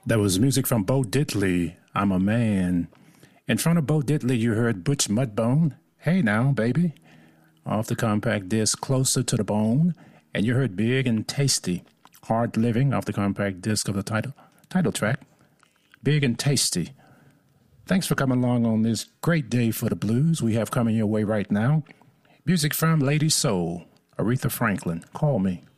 That was music from Bo Diddley, I'm a Man. In front of Bo Diddley, you heard Butch Mudbone, Hey Now, Baby, off the compact disc Closer to the Bone. And you heard Big and Tasty, Hard Living, off the compact disc of the title track, Big and Tasty. Thanks for coming along on this great day for the blues we have coming your way right now. Music from Lady Soul, Aretha Franklin, Call Me.